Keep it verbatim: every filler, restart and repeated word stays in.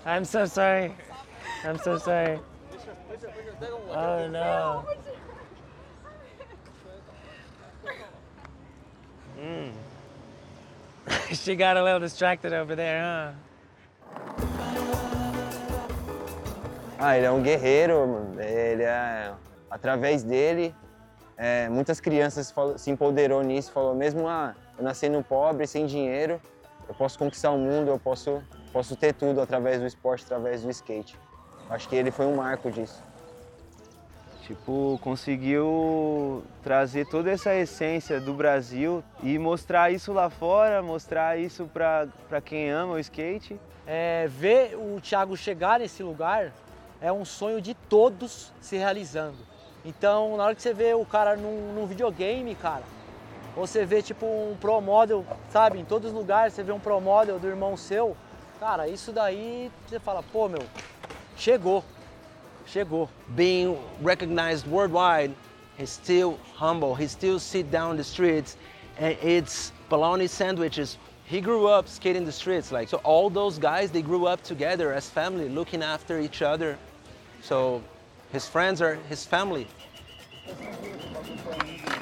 I'm so sorry. I'm so sorry. Oh no. Mm. She got a little distracted over there, huh? Ah, ele é um guerreiro, mano. Ele é, através dele, é, muitas crianças fal- se empoderou nisso, falou mesmo, ah, eu nasci no pobre, sem dinheiro, eu posso conquistar o mundo, eu posso, posso ter tudo através do esporte, através do skate. Acho que ele foi um marco disso. Tipo, conseguiu trazer toda essa essência do Brasil e mostrar isso lá fora, mostrar isso pra, pra quem ama o skate. É, ver o Thiago chegar nesse lugar é um sonho de todos se realizando. Então, na hora que você vê o cara num, num videogame, cara, ou você vê tipo um pro model, sabe, em todos os lugares você vê um pro model do irmão seu, cara, isso daí você fala, pô, meu, chegou. Chegou. Being recognized worldwide, he's still humble. He still sit down the streets and eats bologna sandwiches. He grew up skating the streets, like, so all those guys, they grew up together as family, looking after each other. So his friends are his family.